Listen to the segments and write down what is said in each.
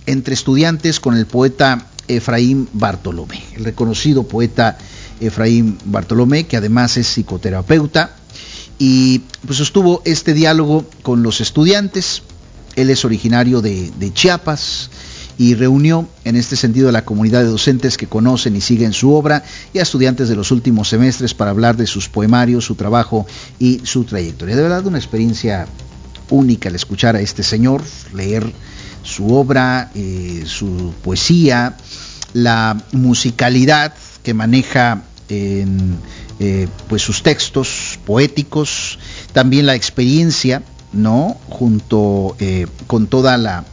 entre estudiantes con el poeta Efraín Bartolomé, el reconocido poeta Efraín Bartolomé, que además es psicoterapeuta, y pues sostuvo este diálogo con los estudiantes. Él es originario de Chiapas y reunió en este sentido a la comunidad de docentes que conocen y siguen su obra y a estudiantes de los últimos semestres para hablar de sus poemarios, su trabajo y su trayectoria. De verdad, una experiencia única el escuchar a este señor, leer su obra, su poesía, la musicalidad que maneja en pues sus textos poéticos, también la experiencia, ¿no? Junto con toda la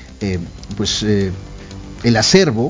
el acervo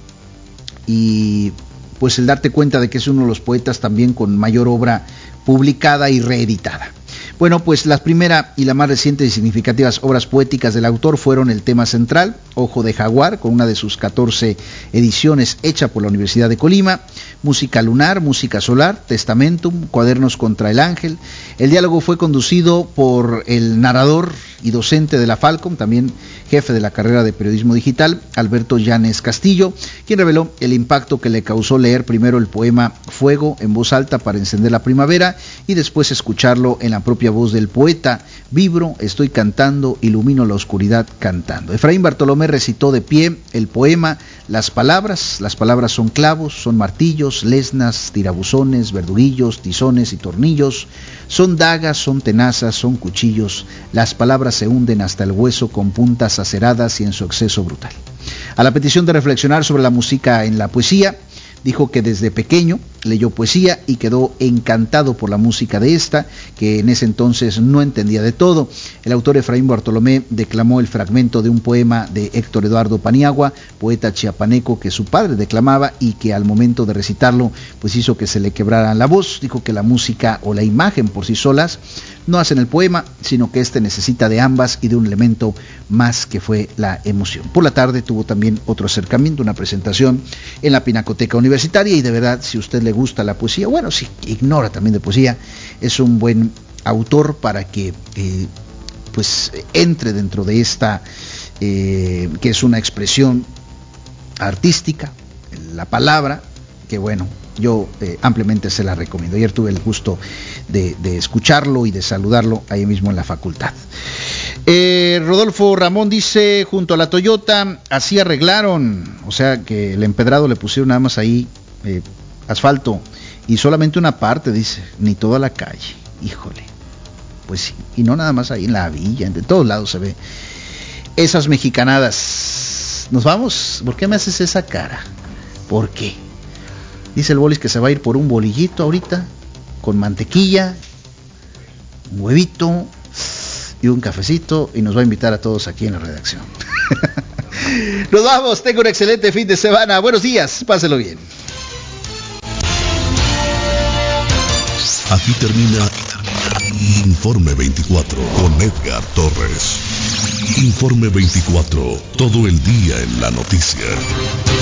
y pues el darte cuenta de que es uno de los poetas también con mayor obra publicada y reeditada. Bueno, pues la primera y la más reciente y significativas obras poéticas del autor fueron el tema central, Ojo de Jaguar, con una de sus 14 ediciones hecha por la Universidad de Colima, Música Lunar, Música Solar, Testamentum, Cuadernos contra el Ángel. El diálogo fue conducido por el narrador y docente de la Falcom, también jefe de la carrera de periodismo digital, Alberto Llanes Castillo, quien reveló el impacto que le causó leer primero el poema Fuego en voz alta para encender la primavera y después escucharlo en la propia voz del poeta. Vibro, estoy cantando, ilumino la oscuridad cantando. Efraín Bartolomé recitó de pie el poema, las palabras son clavos, son martillos, lesnas, tirabuzones, verduguillos, tizones y tornillos, son dagas, son tenazas, son cuchillos, las palabras se hunden hasta el hueso con puntas aceradas y en su exceso brutal. A la petición de reflexionar sobre la música en la poesía, dijo que desde pequeño leyó poesía y quedó encantado por la música de esta, que en ese entonces no entendía de todo. El autor Efraín Bartolomé declamó el fragmento de un poema de Héctor Eduardo Paniagua, poeta chiapaneco que su padre declamaba y que al momento de recitarlo pues hizo que se le quebrara la voz. Dijo que la música o la imagen por sí solas no hacen el poema, sino que éste necesita de ambas y de un elemento más que fue la emoción. Por la tarde tuvo también otro acercamiento, una presentación en la Pinacoteca Universitaria, y de verdad, si a usted le gusta la poesía, bueno, si ignora también de poesía, es un buen autor para que pues entre dentro de esta que es una expresión artística, la palabra, que bueno, yo ampliamente se la recomiendo. Ayer tuve el gusto de escucharlo y de saludarlo ahí mismo en la facultad. Rodolfo Ramón dice, junto a la Toyota, así arreglaron, o sea que el empedrado le pusieron nada más ahí asfalto y solamente una parte, dice, ni toda la calle. Híjole, pues sí, y no nada más ahí en la villa, de todos lados se ve esas mexicanadas. Nos vamos. ¿Por qué me haces esa cara? ¿Por qué? Dice el Bolis que se va a ir por un bolillito ahorita, con mantequilla, un huevito y un cafecito, y nos va a invitar a todos aquí en la redacción. Nos vamos, tengo un excelente fin de semana. Buenos días, páselo bien. Aquí termina Informe 24 con Edgar Torres. Informe 24, todo el día en la noticia.